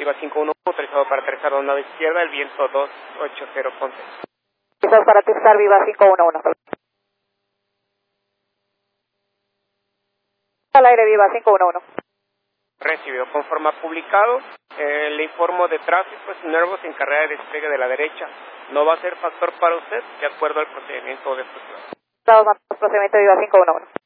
Viva 511, autorizado para aterrizar a una izquierda, el viento 280 Ponce. Autorizado para aterrizar, Viva 511. Al aire, Viva 511. Recibido. Conforme a publicado, le informo de tráfico, Nervos en carrera de despegue de la derecha. No va a ser factor para usted, de acuerdo al procedimiento de exclusión. Procedimiento Viva 511.